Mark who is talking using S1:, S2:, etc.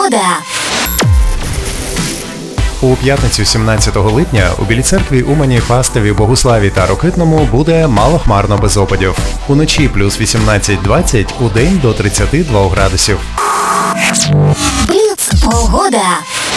S1: Погода.
S2: У п'ятницю 17 липня у Білій Церкві, Умані, Фастові, Богуславі та Рокитному буде малохмарно без опадів. Уночі плюс 18-20, удень до 32 градусів.
S1: Бліц. Погода.